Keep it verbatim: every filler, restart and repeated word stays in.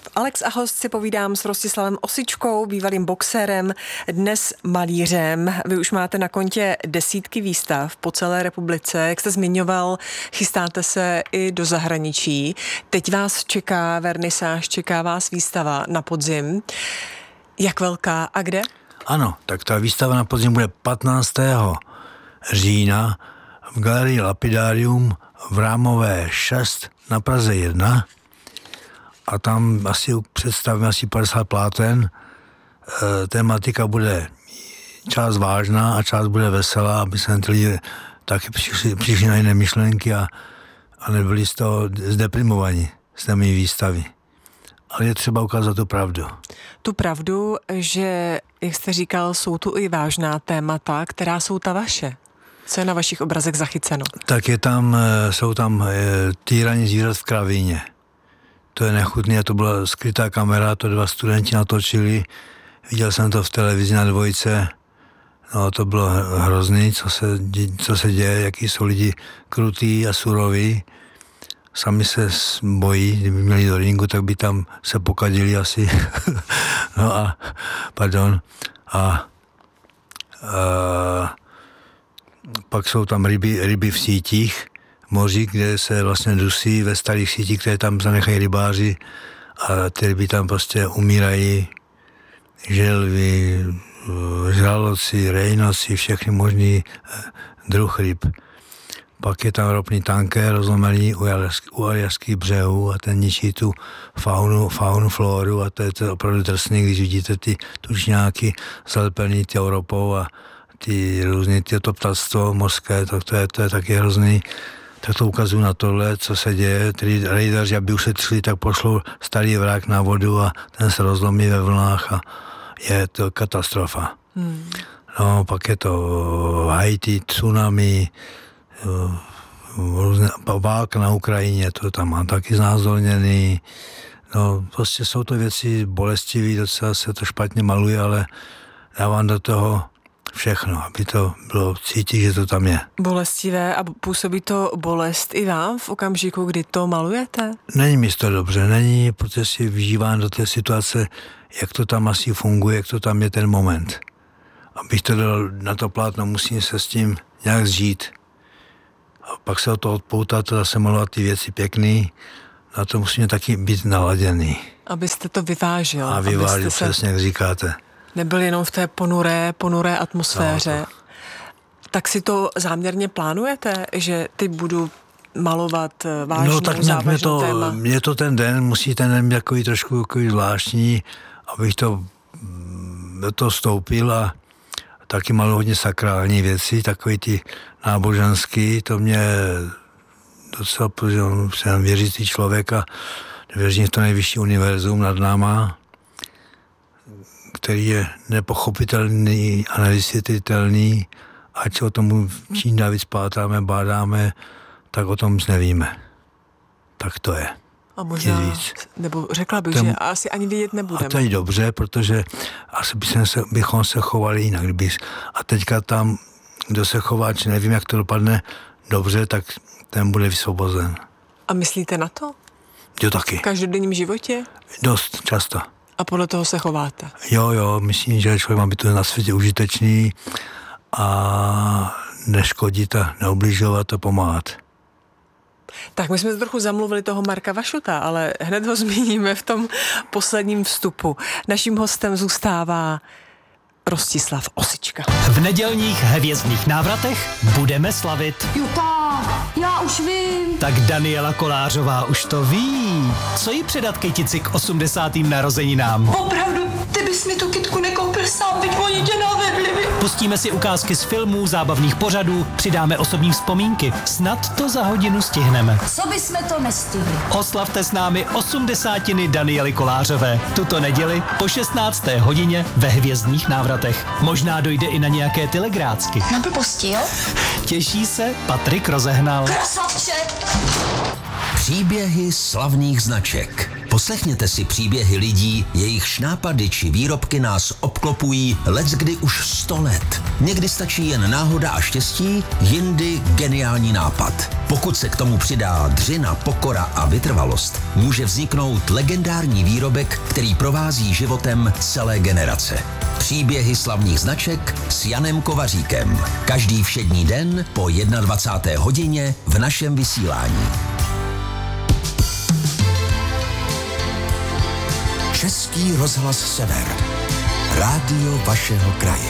Alex a host si povídám s Rostislavem Osičkou, bývalým boxérem, dnes malířem. Vy už máte na kontě desítky výstav po celé republice. Jak jste zmiňoval, chystáte se i do zahraničí. Teď vás čeká vernisáž, čeká vás výstava na podzim. Jak velká a kde? Ano, tak ta výstava na podzim bude patnáctého října v galerii Lapidarium v Rámové šest na Praze jedna. A tam asi představíme asi padesát pláten. E, tematika bude část vážná a část bude veselá, aby se ty lidi taky přišli, přišli na jiné myšlenky a, a nebyli z toho zdeprimovaní z té mý výstavy. Ale je třeba ukázat tu pravdu. Tu pravdu, že, jak jste říkal, jsou tu i vážná témata, která jsou ta vaše. Co je na vašich obrazech zachyceno? Tak je tam, jsou tam týraní zvířat v kravíně. To je nechutný a to byla skrytá kamera, to dva studenti natočili. Viděl jsem to v televizi na Dvojce. No to bylo hrozný, co se, co se děje, jaký jsou lidi krutý a suroví. Sami se bojí, kdyby měli do ringu, tak by tam se pokadili asi. no a, pardon. A, a pak jsou tam ryby, ryby v sítích, moři, kde se vlastně dusí ve starých sítích, které tam zanechají rybáři a ty ryby tam prostě umírají. Želvy, žraloci, rejnoci, všechny možný druh ryb. Pak je tam ropný tanker rozlomený u aljašských břehů a ten ničí tu faunu, faunu, floru a to je to opravdu drsný, když vidíte ty tučňáky zalepený ty ropou a ty různý, ty to ptactvo mořské, tak to je, to je taky hrozný. Tak to ukazuju na tohle, co se děje. Tedy rejdaři, aby ušetřili, tak pošlou starý vrák na vodu a ten se rozlomí ve vlnách a je to katastrofa. Hmm. No, pak je to Haiti, tsunami, různé, válka na Ukrajině, to tam mám taky znázorněný. No, prostě jsou to věci bolestivé, docela se to špatně maluje, ale dávám do toho všechno, aby to bylo cítit, že to tam je. Bolestivé a působí to bolest i vám v okamžiku, kdy to malujete? Není mi to dobře, není, protože si vžívám do té situace, jak to tam asi funguje, jak to tam je ten moment. Abych to dal na to plátno, musím se s tím nějak zžít. A pak se o to odpoutat a zase malovat ty věci pěkný, na to musíme taky být naladěný. Abyste to vyvážil. A vyvážil, přesně, jak říkáte. Nebyl jenom v té ponuré, ponuré atmosféře. No, to. Tak si to záměrně plánujete, že ty budu malovat vážnou, no, tak závažnou to, téma? Mě to ten den, musí ten den být takový trošku takový zvláštní, abych to do toho vstoupil a taky malu hodně sakrální věci, takový ty náboženský, to mě docela, protože jsem věřící člověk a věřím v to nejvyšší univerzum nad náma, který je nepochopitelný a nevysvětlitelný, ať o tom čím dál víc pátáme, bádáme, tak o tom nic nevíme. Tak to je. A možná, nebo řekla bych, Ten, že asi ani vědět nebudeme. A to je dobře, protože asi bychom se, bychom se chovali jinak. Kdyby, a teďka tam, kdo se chová, či nevím, jak to dopadne dobře, tak ten bude vysvobozen. A myslíte na to? Jo, taky. V každodenním životě? Dost, často. A podle toho se chováte? Jo, jo, myslím, že člověk má být na světě užitečný a neškodit a neubližovat a pomáhat. Tak my jsme trochu zamluvili toho Marka Vašuta, ale hned ho zmíníme v tom posledním vstupu. Naším hostem zůstává Rostislav Osička. V nedělních hvězdných návratech budeme slavit. Juta, já už vím. Tak Daniela Kolářová už to ví. Co jí předat kytici k osmdesátým narozeninám? Opravdu, ty bys mi tu kytku nekoupil sám, byť oni tě navedli. Pustíme si ukázky z filmů, zábavných pořadů, přidáme osobní vzpomínky. Snad to za hodinu stihneme. Co bysme to nestihli? Oslavte s námi osmdesátiny Daniely Kolářové. Tuto neděli po šestnácté hodině ve hvězdných návratech. Možná dojde i na nějaké telegrácky. Na blbosti, jo? Těší se Patrik Rozehnal. Krasavče! Příběhy slavných značek. Poslechněte si příběhy lidí, jejichž nápady či výrobky nás obklopují leckdy už sto let. Někdy stačí jen náhoda a štěstí, jindy geniální nápad. Pokud se k tomu přidá dřina, pokora a vytrvalost, může vzniknout legendární výrobek, který provází životem celé generace. Příběhy slavných značek s Janem Kovaříkem. Každý všední den po dvacáté jedné hodině v našem vysílání. Český rozhlas Sever. Rádio vašeho kraje.